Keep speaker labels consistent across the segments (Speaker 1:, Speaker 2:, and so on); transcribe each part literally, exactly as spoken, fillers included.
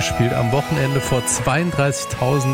Speaker 1: gespielt am Wochenende vor zweiunddreißigtausend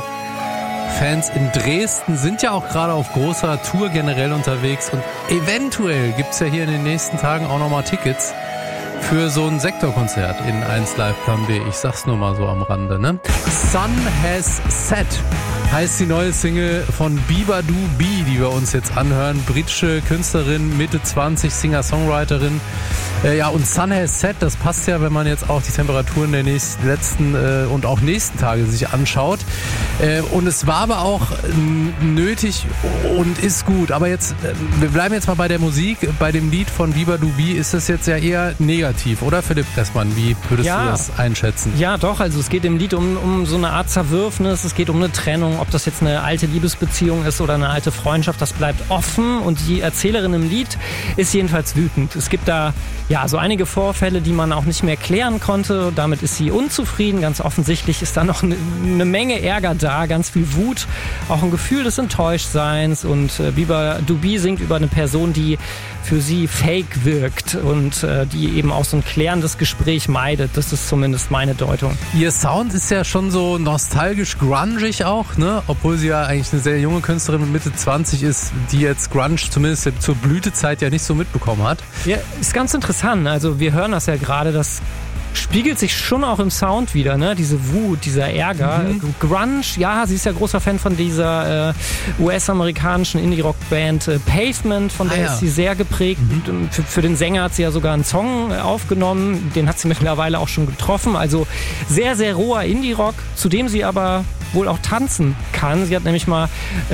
Speaker 1: Fans in Dresden, sind ja auch gerade auf großer Tour generell unterwegs und eventuell gibt's ja hier in den nächsten Tagen auch nochmal Tickets für so ein Sektorkonzert in eins Live Plan B. Ich sag's nur mal so am Rande, ne? Sun Has Set heißt die neue Single von Bibadoo B, die wir uns jetzt anhören. Britische Künstlerin, Mitte zwanzig, Singer-Songwriterin. Äh, ja, und Sun Has Set, das passt ja, wenn man jetzt auch die Temperaturen der nächsten, letzten äh, und auch nächsten Tage sich anschaut. Äh, und es war aber auch äh, nötig und ist gut. Aber jetzt, äh, wir bleiben jetzt mal bei der Musik. Bei dem Lied von Bibadoo B ist das jetzt ja eher negativ, oder Philipp Dressmann? Wie würdest
Speaker 2: ja,
Speaker 1: du das einschätzen?
Speaker 2: Ja, doch. Also es geht im Lied um, um so eine Art Zerwürfnis. Es geht um eine Trennung. Ob das jetzt eine alte Liebesbeziehung ist oder eine alte Freundschaft, das bleibt offen. Und die Erzählerin im Lied ist jedenfalls wütend. Es gibt da ja so einige Vorfälle, die man auch nicht mehr klären konnte. Damit ist sie unzufrieden. Ganz offensichtlich ist da noch eine, eine Menge Ärger da, ganz viel Wut, auch ein Gefühl des Enttäuschtseins. Und äh, Bibadoo B singt über eine Person, die für sie fake wirkt und äh, die eben auch so ein klärendes Gespräch meidet. Das ist zumindest meine Deutung.
Speaker 1: Ihr Sound ist ja schon so nostalgisch grungig auch, ne? Obwohl sie ja eigentlich eine sehr junge Künstlerin mit Mitte zwanzig ist, die jetzt Grunge zumindest zur Blütezeit ja nicht so mitbekommen hat.
Speaker 2: Ja, ist ganz interessant. Also wir hören das ja gerade, das spiegelt sich schon auch im Sound wieder, ne? Diese Wut, dieser Ärger. Mhm. Grunge, ja, sie ist ja großer Fan von dieser äh, U S-amerikanischen Indie-Rock-Band äh, Pavement, von der ah, ja. ist sie sehr geprägt. Mhm. Für, für den Sänger hat sie ja sogar einen Song aufgenommen, den hat sie mittlerweile auch schon getroffen. Also sehr, sehr roher Indie-Rock, zu dem sie aber wohl auch tanzen kann. Sie hat nämlich mal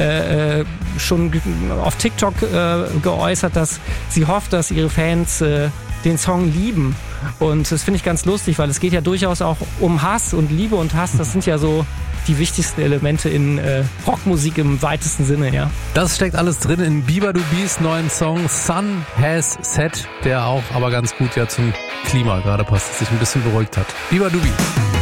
Speaker 2: äh, schon auf TikTok äh, geäußert, dass sie hofft, dass ihre Fans äh, den Song lieben. Und das finde ich ganz lustig, weil es geht ja durchaus auch um Hass und Liebe und Hass. Das sind ja so die wichtigsten Elemente in äh, Rockmusik im weitesten Sinne, ja.
Speaker 1: Das steckt alles drin in Bibadoo B's neuen Song Sun Has Set, der auch aber ganz gut ja zum Klima gerade passt, dass sich ein bisschen beruhigt hat. Bibadoo B.